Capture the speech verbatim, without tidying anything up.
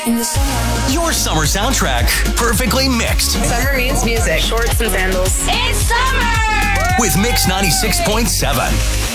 In the summer. Your summer soundtrack, perfectly mixed. Summer means music, shorts and sandals. It's summer! With Mix ninety-six point seven.